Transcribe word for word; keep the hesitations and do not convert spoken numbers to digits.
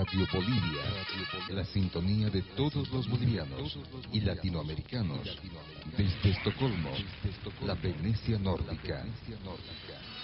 Radio Bolivia, la sintonía de todos los bolivianos y latinoamericanos. Desde Estocolmo, la Venecia nórdica.